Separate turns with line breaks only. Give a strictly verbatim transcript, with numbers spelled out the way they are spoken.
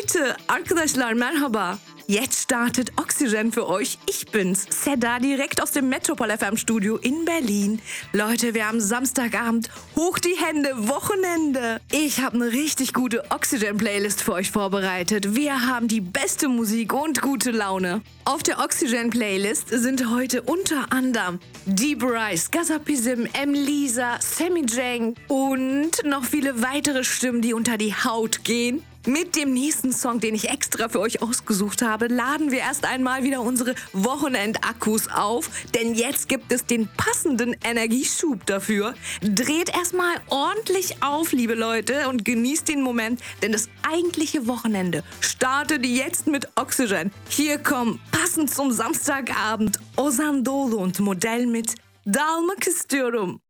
Leute, arkadaşlar merhaba. Jetzt startet Oxygen für euch. Ich bin's, Seda, direkt aus dem Metropol F M Studio in Berlin. Leute, wir haben Samstagabend. Hoch die Hände, Wochenende. Ich habe eine richtig gute Oxygen-Playlist für euch vorbereitet. Wir haben die beste Musik und gute Laune. Auf der Oxygen-Playlist sind heute unter anderem Deep Rise, Gazapizm, M-Lisa, Sammy Jang und noch viele weitere Stimmen, die unter die Haut gehen. Mit dem nächsten Song, den ich extra für euch ausgesucht habe, laden wir erst einmal wieder unsere Wochenendakkus auf, denn jetzt gibt es den passenden Energieschub dafür. Dreht erstmal ordentlich auf, liebe Leute, und genießt den Moment, denn das eigentliche Wochenende startet jetzt mit Oxygen. Hier kommen passend zum Samstagabend Ozan Doğulu und Modell mit Dalmak istiyorum.